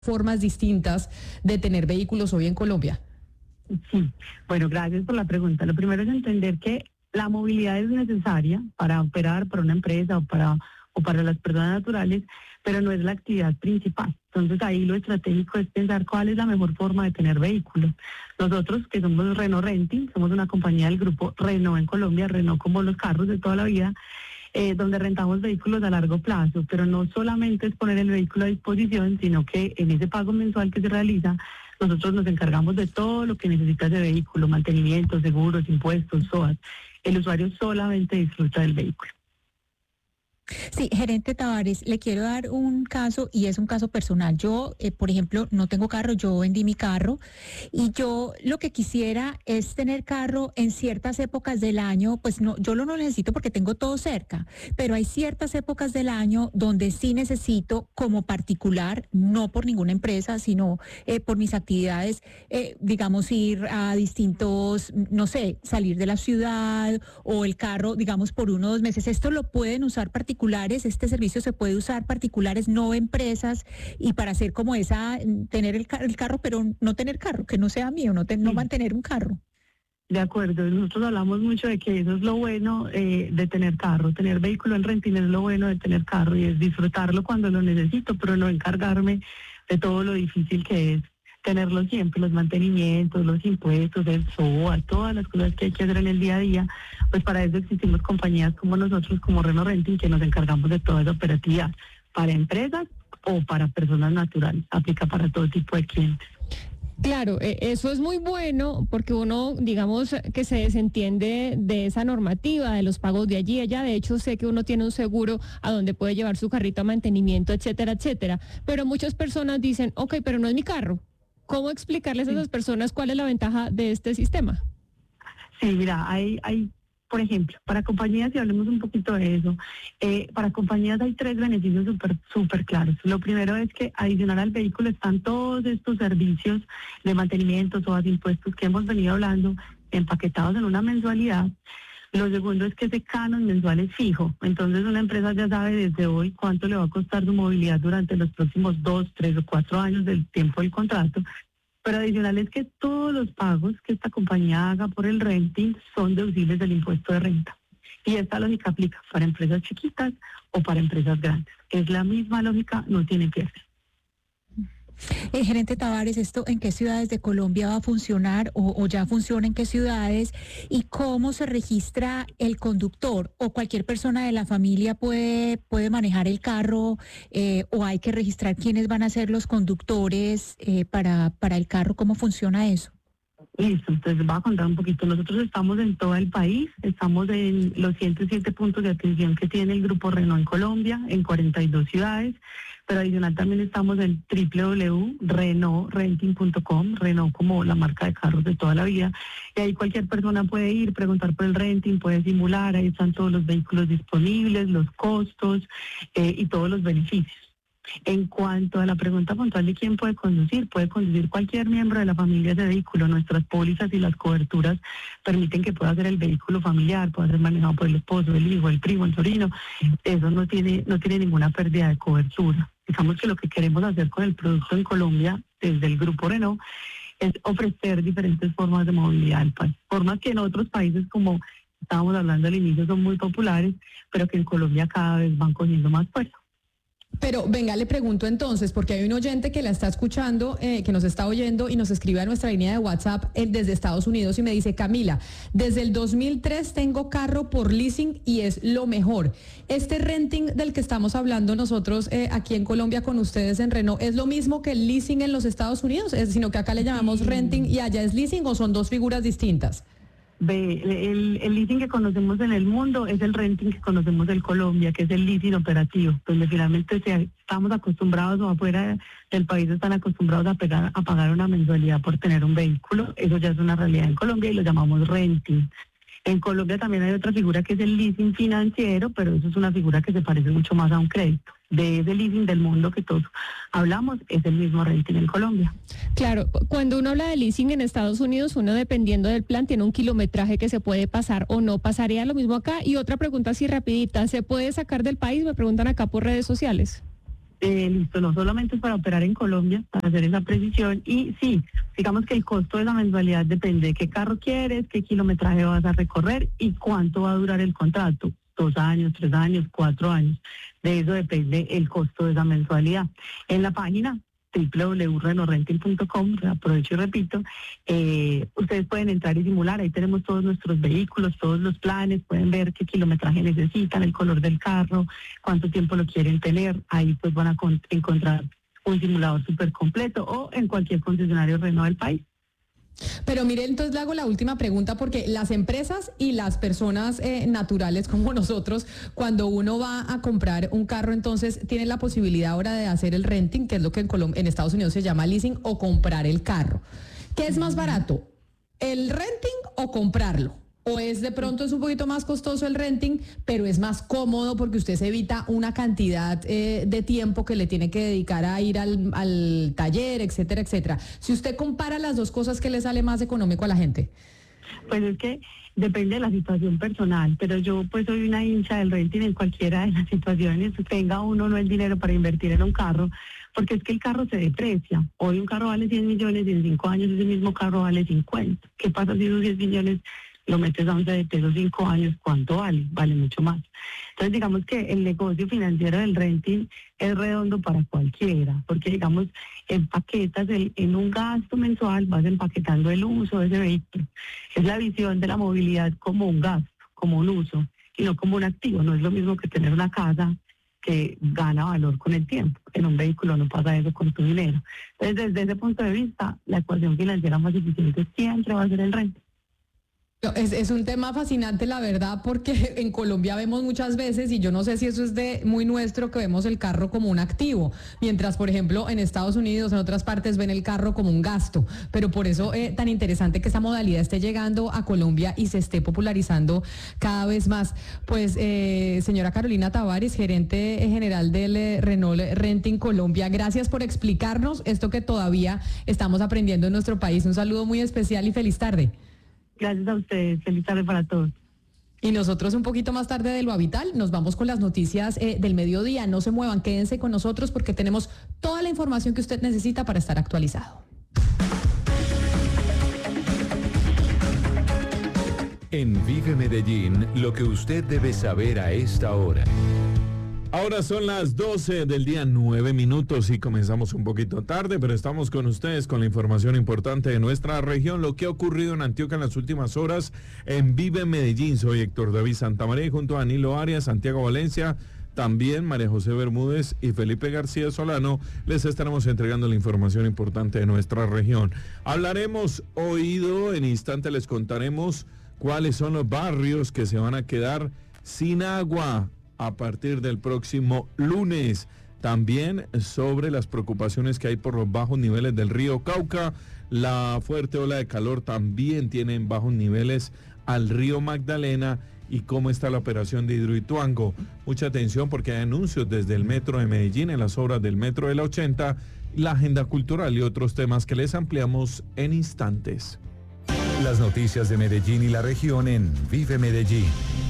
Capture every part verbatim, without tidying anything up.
formas distintas de tener vehículos hoy en Colombia? Sí, bueno, gracias por la pregunta. Lo primero es entender que la movilidad es necesaria para operar para una empresa o para o para las personas naturales, pero no es la actividad principal. Entonces ahí lo estratégico es pensar cuál es la mejor forma de tener vehículos. Nosotros, que somos Renault Renting, somos una compañía del grupo Renault en Colombia, Renault como los carros de toda la vida, eh, donde rentamos vehículos a largo plazo, pero no solamente es poner el vehículo a disposición, sino que en ese pago mensual que se realiza, nosotros nos encargamos de todo lo que necesita ese vehículo, mantenimiento, seguros, impuestos, S O A S. El usuario solamente disfruta del vehículo. Sí, gerente Tavares, le quiero dar un caso y es un caso personal. Yo, eh, por ejemplo, no tengo carro, yo vendí mi carro y yo lo que quisiera es tener carro en ciertas épocas del año, pues no, yo lo no necesito porque tengo todo cerca, pero hay ciertas épocas del año donde sí necesito como particular, no por ninguna empresa, sino eh, por mis actividades, eh, digamos, ir a distintos, no sé, salir de la ciudad o el carro, digamos, por uno o dos meses. Esto lo pueden usar particulares. Este servicio se puede usar particulares, no empresas, y para hacer como esa, tener el, car el carro, pero no tener carro, que no sea mío, no, te, no mantener un carro. De acuerdo, nosotros hablamos mucho de que eso es lo bueno eh, de tener carro, tener vehículo en renting es lo bueno de tener carro y es disfrutarlo cuando lo necesito, pero no encargarme de todo lo difícil que es tenerlo siempre, los mantenimientos, los impuestos, el S O A, todas las cosas que hay que hacer en el día a día. Pues para eso existimos compañías como nosotros, como Renault Renting, que nos encargamos de toda esa operatividad para empresas o para personas naturales. Aplica para todo tipo de clientes. Claro, eso es muy bueno porque uno, digamos, que se desentiende de esa normativa, de los pagos de allí y allá. De hecho, sé que uno tiene un seguro a donde puede llevar su carrito a mantenimiento, etcétera, etcétera. Pero muchas personas dicen, ok, pero no es mi carro. ¿Cómo explicarles a esas personas cuál es la ventaja de este sistema? Sí, mira, hay, hay, por ejemplo, para compañías, y hablemos un poquito de eso, eh, para compañías hay tres beneficios súper súper claros. Lo primero es que adicional al vehículo están todos estos servicios de mantenimiento, S O A S, impuestos que hemos venido hablando, empaquetados en una mensualidad. Lo segundo es que ese canon mensual es fijo, entonces una empresa ya sabe desde hoy cuánto le va a costar su movilidad durante los próximos dos, tres o cuatro años del tiempo del contrato, pero adicional es que todos los pagos que esta compañía haga por el renting son deducibles del impuesto de renta. Y esta lógica aplica para empresas chiquitas o para empresas grandes. Es la misma lógica, no tiene pierde. Eh, gerente Tavares, ¿esto en qué ciudades de Colombia va a funcionar o, o ya funciona en qué ciudades? ¿Y cómo se registra el conductor? ¿O cualquier persona de la familia puede, puede manejar el carro eh, o hay que registrar quiénes van a ser los conductores eh, para, para el carro? ¿Cómo funciona eso? Listo, entonces voy a contar un poquito. Nosotros estamos en todo el país, estamos en los ciento siete puntos de atención que tiene el Grupo Renault en Colombia, en cuarenta y dos ciudades, pero adicional también estamos en doble u doble u doble u punto renault renting punto com, Renault como la marca de carros de toda la vida, y ahí cualquier persona puede ir, preguntar por el renting, puede simular, ahí están todos los vehículos disponibles, los costos eh, y todos los beneficios. En cuanto a la pregunta puntual de quién puede conducir, puede conducir cualquier miembro de la familia de vehículo. Nuestras pólizas y las coberturas permiten que pueda ser el vehículo familiar, pueda ser manejado por el esposo, el hijo, el primo, el sobrino. Eso no tiene, no tiene ninguna pérdida de cobertura. Digamos que lo que queremos hacer con el producto en Colombia, desde el Grupo Renault, es ofrecer diferentes formas de movilidad al país. Formas que en otros países, como estábamos hablando al inicio, son muy populares, pero que en Colombia cada vez van cogiendo más fuerza. Pero venga, le pregunto entonces, porque hay un oyente que la está escuchando, eh, que nos está oyendo y nos escribe a nuestra línea de WhatsApp eh, desde Estados Unidos y me dice, Camila, desde el dos mil tres tengo carro por leasing y es lo mejor. Este renting del que estamos hablando nosotros eh, aquí en Colombia con ustedes en Renault, ¿es lo mismo que el leasing en los Estados Unidos? ¿Es, sino que acá le llamamos renting y allá es leasing o son dos figuras distintas? Ve, el, el leasing que conocemos en el mundo es el renting que conocemos en Colombia, que es el leasing operativo, donde finalmente se, estamos acostumbrados o afuera del país están acostumbrados a, pegar, a pagar una mensualidad por tener un vehículo. Eso ya es una realidad en Colombia y lo llamamos renting. En Colombia también hay otra figura que es el leasing financiero, pero eso es una figura que se parece mucho más a un crédito. De ese leasing del mundo que todos hablamos, es el mismo renting en Colombia. Claro, cuando uno habla de leasing en Estados Unidos, uno dependiendo del plan tiene un kilometraje que se puede pasar o no. ¿Pasaría lo mismo acá? Y otra pregunta así rapidita, ¿se puede sacar del país? Me preguntan acá por redes sociales. Eh, listo, no solamente es para operar en Colombia, para hacer esa precisión. Y sí, digamos que el costo de la mensualidad depende de qué carro quieres, qué kilometraje vas a recorrer y cuánto va a durar el contrato. Dos años, tres años, cuatro años. De eso depende el costo de esa mensualidad. En la página doble u doble u doble u punto renault renting punto com, aprovecho y repito, eh, ustedes pueden entrar y simular, ahí tenemos todos nuestros vehículos, todos los planes, pueden ver qué kilometraje necesitan, el color del carro, cuánto tiempo lo quieren tener, ahí pues van a con- encontrar un simulador súper completo o en cualquier concesionario Renault del país. Pero mire, entonces le hago la última pregunta porque las empresas y las personas eh, naturales como nosotros, cuando uno va a comprar un carro, entonces tiene la posibilidad ahora de hacer el renting, que es lo que en, Colom- en Estados Unidos se llama leasing, o comprar el carro. ¿Qué es más barato, el renting o comprarlo? ¿O es de pronto es un poquito más costoso el renting, pero es más cómodo porque usted se evita una cantidad eh, de tiempo que le tiene que dedicar a ir al, al taller, etcétera, etcétera? Si usted compara las dos cosas, ¿qué le sale más económico a la gente? Pues es que depende de la situación personal, pero yo pues soy una hincha del renting en cualquiera de las situaciones, tenga uno o no el dinero para invertir en un carro, porque es que el carro se deprecia. Hoy un carro vale cien millones y en cinco años ese mismo carro vale cincuenta. ¿Qué pasa si esos diez millones lo metes a once de pesos cinco años? ¿Cuánto vale? Vale mucho más. Entonces digamos que el negocio financiero del renting es redondo para cualquiera, porque digamos empaquetas el, en un gasto mensual, vas empaquetando el uso de ese vehículo. Es la visión de la movilidad como un gasto, como un uso, y no como un activo. No es lo mismo que tener una casa que gana valor con el tiempo. En un vehículo no pasa eso con tu dinero. Entonces desde ese punto de vista, la ecuación financiera más eficiente siempre va a ser el renting. Es, es un tema fascinante, la verdad, porque en Colombia vemos muchas veces, y yo no sé si eso es de muy nuestro, que vemos el carro como un activo, mientras, por ejemplo, en Estados Unidos, en otras partes, ven el carro como un gasto. Pero por eso es eh, tan interesante que esta modalidad esté llegando a Colombia y se esté popularizando cada vez más. Pues, eh, señora Carolina Tavares, gerente general del eh, Renault Renting Colombia, gracias por explicarnos esto que todavía estamos aprendiendo en nuestro país. Un saludo muy especial y feliz tarde. Gracias a ustedes, feliz tarde para todos. Y nosotros un poquito más tarde de lo habitual nos vamos con las noticias eh, del mediodía. No se muevan, quédense con nosotros porque tenemos toda la información que usted necesita para estar actualizado. En Vive Medellín, lo que usted debe saber a esta hora. Ahora son las doce del día, nueve minutos y comenzamos un poquito tarde, pero estamos con ustedes con la información importante de nuestra región, lo que ha ocurrido en Antioquia en las últimas horas en Vive Medellín. Soy Héctor David Santamaría y junto a Danilo Arias, Santiago Valencia, también María José Bermúdez y Felipe García Solano, les estaremos entregando la información importante de nuestra región. Hablaremos oído, en instante les contaremos cuáles son los barrios que se van a quedar sin agua a partir del próximo lunes. También sobre las preocupaciones que hay por los bajos niveles del río Cauca. La fuerte ola de calor también tiene en bajos niveles al río Magdalena y cómo está la operación de Hidroituango. Mucha atención porque hay anuncios desde el Metro de Medellín en las obras del Metro de la ochenta, la agenda cultural y otros temas que les ampliamos en instantes. Las noticias de Medellín y la región en Vive Medellín.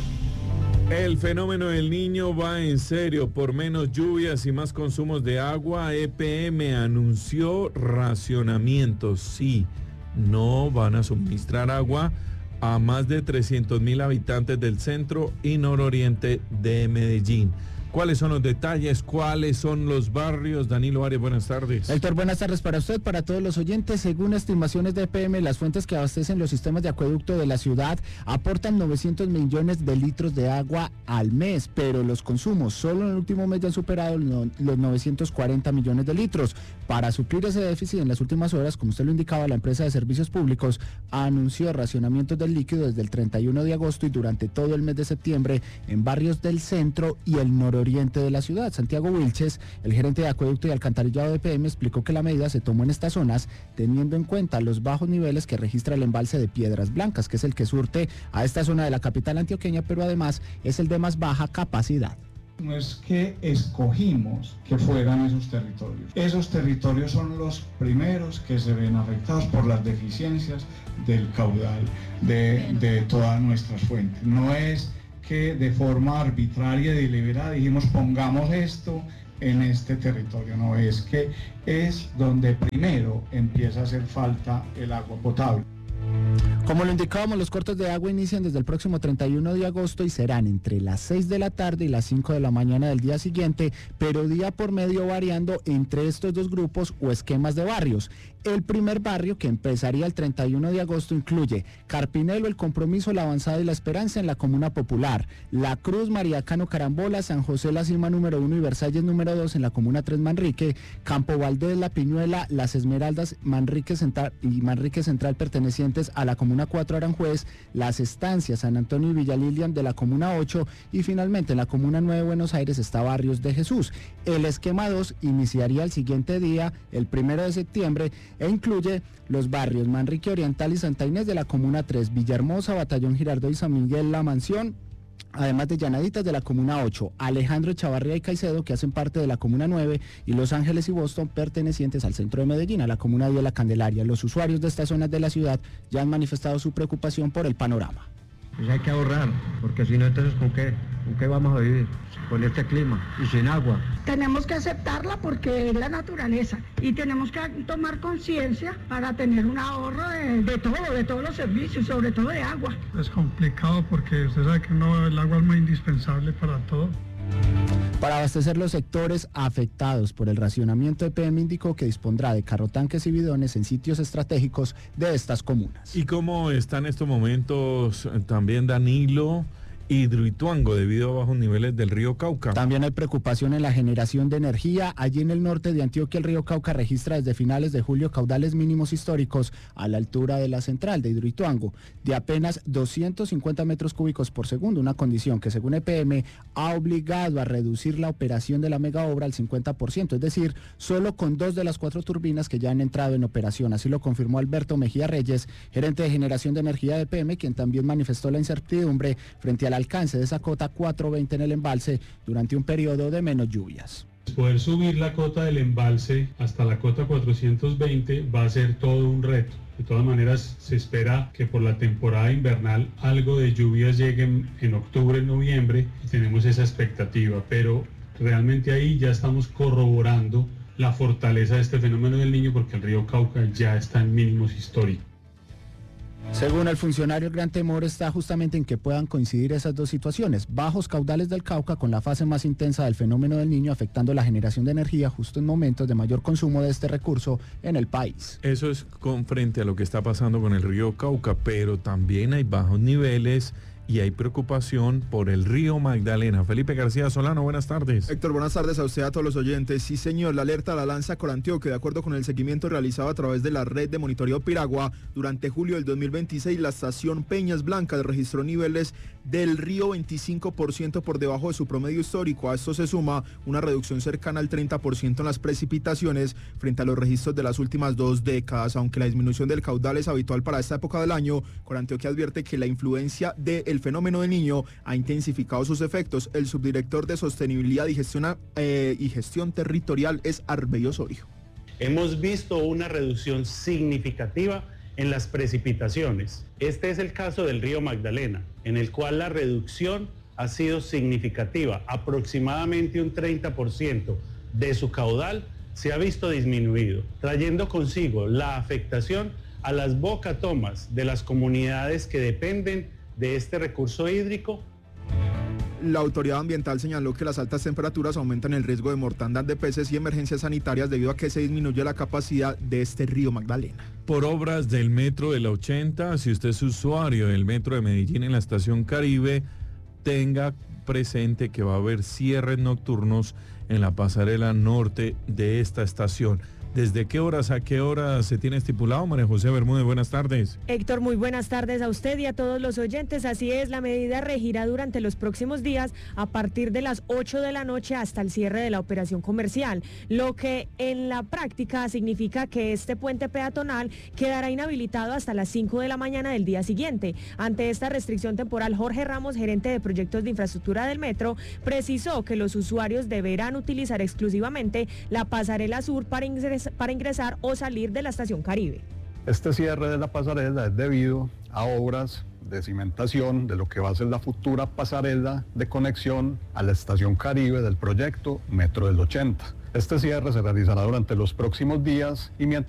El fenómeno del Niño va en serio. Por menos lluvias y más consumos de agua, E P M anunció racionamientos. Sí, no van a suministrar agua a más de trescientos mil habitantes del centro y nororiente de Medellín. ¿Cuáles son los detalles? ¿Cuáles son los barrios? Danilo Arias, buenas tardes. Héctor, buenas tardes para usted, para todos los oyentes. Según estimaciones de E P M, las fuentes que abastecen los sistemas de acueducto de la ciudad aportan novecientos millones de litros de agua al mes, pero los consumos solo en el último mes ya han superado los novecientos cuarenta millones de litros. Para suplir ese déficit en las últimas horas, como usted lo indicaba, la empresa de servicios públicos anunció racionamientos del líquido desde el treinta y uno de agosto y durante todo el mes de septiembre en barrios del centro y el noroeste oriente de la ciudad. Santiago Wilches, el gerente de acueducto y alcantarillado de E P M, explicó que la medida se tomó en estas zonas teniendo en cuenta los bajos niveles que registra el embalse de Piedras Blancas, que es el que surte a esta zona de la capital antioqueña, pero además es el de más baja capacidad. No es que escogimos que fueran esos territorios. Esos territorios son los primeros que se ven afectados por las deficiencias del caudal de, de todas nuestras fuentes. No es que de forma arbitraria y deliberada dijimos pongamos esto en este territorio, ¿no? Es que es donde primero empieza a hacer falta el agua potable. Como lo indicábamos, los cortes de agua inician desde el próximo treinta y uno de agosto y serán entre las seis de la tarde y las cinco de la mañana del día siguiente, pero día por medio variando entre estos dos grupos o esquemas de barrios. El primer barrio, que empezaría el treinta y uno de agosto, incluye Carpinelo, El Compromiso, La Avanzada y La Esperanza en la Comuna Popular, La Cruz, María Cano, Carambola, San José, La Cima número uno y Versalles número dos en la Comuna tres, Manrique, Campo Valdés, La Piñuela, Las Esmeraldas, Manrique Central y Manrique Central pertenecientes a la Comuna cuatro, Aranjuez, Las Estancias, San Antonio y Villa Lilian de la Comuna ocho y finalmente en la Comuna nueve, Buenos Aires, está Barrios de Jesús. El esquema dos iniciaría el siguiente día, el primero de septiembre, e incluye los barrios Manrique Oriental y Santa Inés de la Comuna tres, Villahermosa, Batallón Girardot y San Miguel La Mansión, además de Llanaditas de la Comuna ocho, Alejandro, Chavarría y Caicedo, que hacen parte de la Comuna nueve, y Los Ángeles y Boston, pertenecientes al centro de Medellín, a la Comuna diez, La Candelaria. Los usuarios de estas zonas de la ciudad ya han manifestado su preocupación por el panorama. Pues hay que ahorrar, porque si no, entonces ¿con qué? ¿Con qué vamos a vivir? Con este clima y sin agua. Tenemos que aceptarla porque es la naturaleza y tenemos que tomar conciencia para tener un ahorro de, de todo, de todos los servicios, sobre todo de agua. Es complicado porque usted sabe que no, el agua es muy indispensable para todo. Para abastecer los sectores afectados por el racionamiento, E P M indicó que dispondrá de carrotanques y bidones en sitios estratégicos de estas comunas. ¿Y cómo está en estos momentos también Danilo, Hidroituango, debido a bajos niveles del río Cauca? También hay preocupación en la generación de energía. Allí en el norte de Antioquia, el río Cauca registra desde finales de julio caudales mínimos históricos a la altura de la central de Hidroituango, de apenas doscientos cincuenta metros cúbicos por segundo, una condición que según E P M ha obligado a reducir la operación de la mega obra al cincuenta por ciento, es decir, solo con dos de las cuatro turbinas que ya han entrado en operación. Así lo confirmó Alberto Mejía Reyes, gerente de generación de energía de E P M, quien también manifestó la incertidumbre frente a la alcance de esa cota cuatrocientos veinte en el embalse durante un periodo de menos lluvias. Poder subir la cota del embalse hasta la cota cuatrocientos veinte va a ser todo un reto. De todas maneras, se espera que por la temporada invernal algo de lluvias lleguen en octubre, noviembre, y tenemos esa expectativa, pero realmente ahí ya estamos corroborando la fortaleza de este fenómeno del Niño porque el río Cauca ya está en mínimos históricos. Según el funcionario, el gran temor está justamente en que puedan coincidir esas dos situaciones, bajos caudales del Cauca con la fase más intensa del fenómeno del Niño, afectando la generación de energía justo en momentos de mayor consumo de este recurso en el país. Eso es con frente a lo que está pasando con el río Cauca, pero también hay bajos niveles y hay preocupación por el río Magdalena. Felipe García Solano, buenas tardes. Héctor, buenas tardes a usted, a todos los oyentes. Sí, señor, la alerta la lanza Corantioquia, de acuerdo con el seguimiento realizado a través de la red de monitoreo Piragua. Durante julio del dos mil veintiséis, la estación Peñas Blancas registró niveles del río veinticinco por ciento por debajo de su promedio histórico. A esto se suma una reducción cercana al treinta por ciento en las precipitaciones frente a los registros de las últimas dos décadas. Aunque la disminución del caudal es habitual para esta época del año, Corantioquia advierte que la influencia del fenómeno del Niño ha intensificado sus efectos. El subdirector de Sostenibilidad y Gestión, eh, y Gestión Territorial es Arbey Osorio. Hemos visto una reducción significativa en las precipitaciones. Este es el caso del río Magdalena, en el cual la reducción ha sido significativa. Aproximadamente un treinta por ciento de su caudal se ha visto disminuido, trayendo consigo la afectación a las bocatomas de las comunidades que dependen de este recurso hídrico. La autoridad ambiental señaló que las altas temperaturas aumentan el riesgo de mortandad de peces y emergencias sanitarias debido a que se disminuye la capacidad de este río Magdalena. Por obras del metro de la ochenta, si usted es usuario del metro de Medellín en la estación Caribe, tenga presente que va a haber cierres nocturnos en la pasarela norte de esta estación. ¿Desde qué horas a qué horas se tiene estipulado? María José Bermúdez, buenas tardes. Héctor, muy buenas tardes a usted y a todos los oyentes. Así es, la medida regirá durante los próximos días a partir de las ocho de la noche hasta el cierre de la operación comercial, lo que en la práctica significa que este puente peatonal quedará inhabilitado hasta las cinco de la mañana del día siguiente. Ante esta restricción temporal, Jorge Ramos, gerente de proyectos de infraestructura del metro, precisó que los usuarios deberán utilizar exclusivamente la pasarela sur para ingresar para ingresar o salir de la estación Caribe. Este cierre de la pasarela es debido a obras de cimentación de lo que va a ser la futura pasarela de conexión a la estación Caribe del proyecto Metro del ochenta. Este cierre se realizará durante los próximos días y mientras